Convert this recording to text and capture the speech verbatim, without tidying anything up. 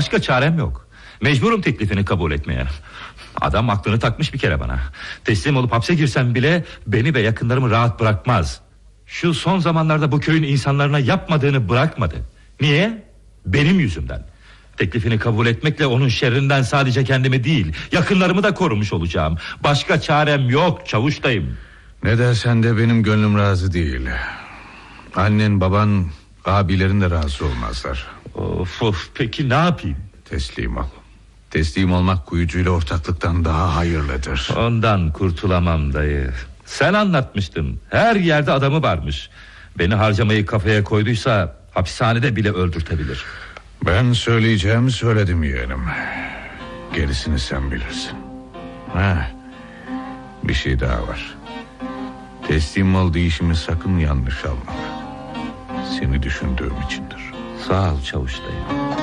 Başka çarem yok. Mecburum teklifini kabul etmeye. Adam aklını takmış bir kere bana. Teslim olup hapse girsem bile beni ve yakınlarımı rahat bırakmaz. Şu son zamanlarda bu köyün insanlarına yapmadığını bırakmadı. Niye? Benim yüzümden. Teklifini kabul etmekle onun şerrinden sadece kendimi değil, yakınlarımı da korumuş olacağım. Başka çarem yok Çavuş dayım. Ne dersen de benim gönlüm razı değil. Annen, baban, abilerin de razı olmazlar. Of of, peki ne yapayım? Teslim ol. Teslim olmak kuyucuyla ortaklıktan daha hayırlıdır. Ondan kurtulamam dayı. Sen anlatmıştın. Her yerde adamı varmış. Beni harcamayı kafaya koyduysa hapishanede bile öldürtebilir. Ben söyleyeceğimi söyledim yeğenim. Gerisini sen bilirsin. Ha, bir şey daha var. Teslim ol deyişimi sakın yanlış alma. Seni düşündüğüm içindir. Sağ ol Çavuş dayı.